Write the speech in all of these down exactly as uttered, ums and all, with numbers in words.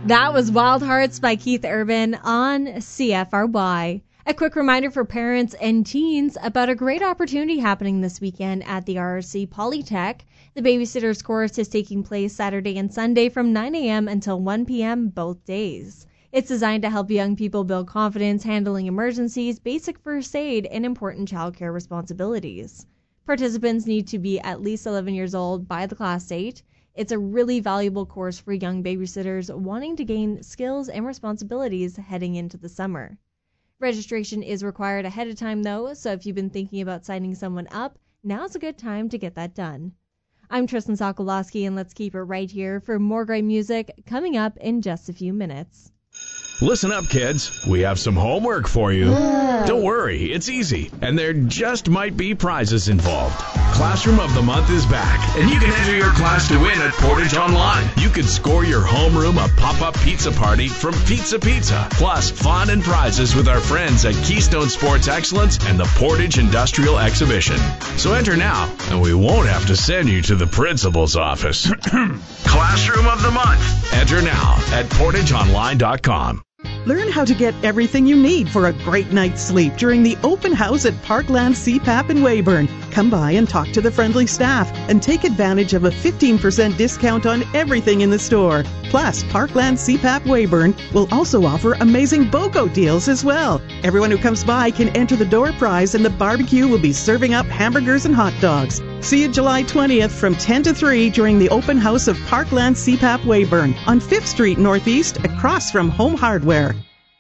That was Wild Hearts by Keith Urban on C F R Y. A quick reminder for parents and teens about a great opportunity happening this weekend at the R R C Polytech. The Babysitter's Course is taking place Saturday and Sunday from nine a.m. until one p.m. both days. It's designed to help young people build confidence handling emergencies, basic first aid, and important childcare responsibilities. Participants need to be at least eleven years old by the class date. It's a really valuable course for young babysitters wanting to gain skills and responsibilities heading into the summer. Registration is required ahead of time though, so if you've been thinking about signing someone up, now's a good time to get that done. I'm Tristan Sokolowski, and let's keep it right here for more great music coming up in just a few minutes. Listen up, kids. We have some homework for you. Don't worry, it's easy, and there just might be prizes involved. Classroom of the Month is back, and you can enter your class to win at Portage Online. You can score your homeroom a pop-up pizza party from Pizza Pizza, plus fun and prizes with our friends at Keystone Sports Excellence and the Portage Industrial Exhibition. So enter now, and we won't have to send you to the principal's office. Classroom of the Month. Enter now at portage online dot com. Learn how to get everything you need for a great night's sleep during the open house at Parkland C PAP in Weyburn. Come by and talk to the friendly staff and take advantage of a fifteen percent discount on everything in the store. Plus, Parkland C PAP Weyburn will also offer amazing BOGO deals as well. Everyone who comes by can enter the door prize, and the barbecue will be serving up hamburgers and hot dogs. See you July twentieth from ten to three during the open house of Parkland C PAP Weyburn on fifth Street Northeast, across from Home Hardware.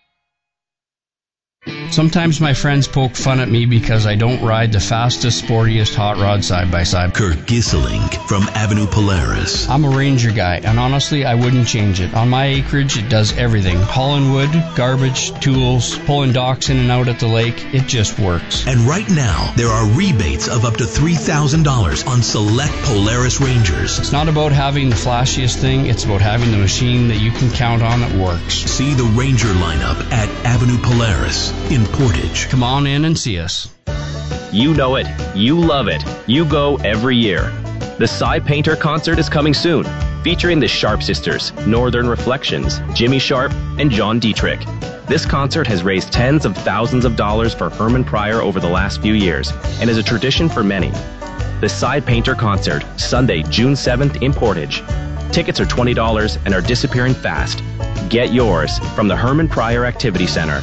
Sometimes my friends poke fun at me because I don't ride the fastest, sportiest hot rod side-by-side. Kurt Gisseling from Avenue Polaris. I'm a Ranger guy, and honestly, I wouldn't change it. On my acreage, it does everything. Hauling wood, garbage, tools, pulling docks in and out at the lake. It just works. And right now, there are rebates of up to three thousand dollars on select Polaris Rangers. It's not about having the flashiest thing. It's about having the machine that you can count on that works. See the Ranger lineup at Avenue Polaris in Portage. Come on in and see us. You know it. You love it. You go every year. The Cy Painter concert is coming soon, featuring the Sharp Sisters, Northern Reflections, Jimmy Sharp, and John Dietrich. This concert has raised tens of thousands of dollars for Herman Pryor over the last few years and is a tradition for many. The Cy Painter concert, Sunday, June seventh in Portage. Tickets are twenty dollars and are disappearing fast. Get yours from the Herman Pryor Activity Center.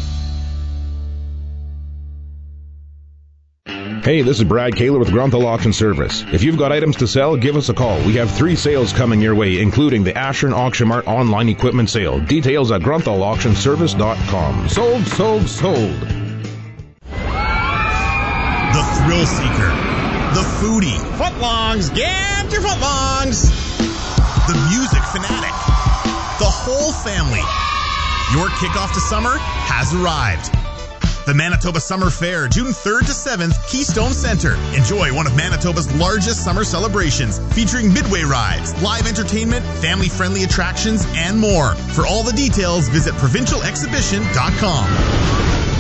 Hey, this is Brad Kaler with Grunthal Auction Service. If you've got items to sell, give us a call. We have three sales coming your way, including the Ashern Auction Mart online equipment sale. Details at grunthal auction service dot com. Sold, sold, sold. The thrill seeker. The foodie. Footlongs. Get your footlongs. The music fanatic. The whole family. Your kickoff to summer has arrived. The Manitoba Summer Fair, June third to seventh, Keystone Center. Enjoy one of Manitoba's largest summer celebrations, featuring midway rides, live entertainment, family-friendly attractions, and more. For all the details, visit provincial exhibition dot com.